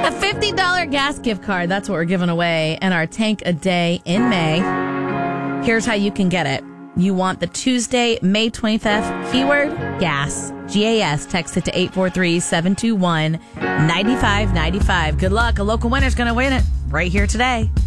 A $50 gas gift card. That's what we're giving away. And our tank a day in May. Here's how you can get it. You want the Tuesday, May 25th, keyword gas. GAS. Text it to 843-721-9595. Good luck. A local winner's going to win it right here today.